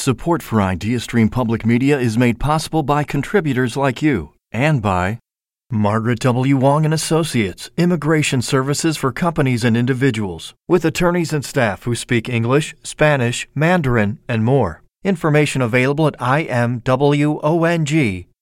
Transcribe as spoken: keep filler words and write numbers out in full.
Support for IdeaStream Public Media is made possible by contributors like you and by Margaret W. Wong and Associates, Immigration Services for Companies and Individuals, with attorneys and staff who speak English, Spanish, Mandarin, and more. Information available at I M W O N G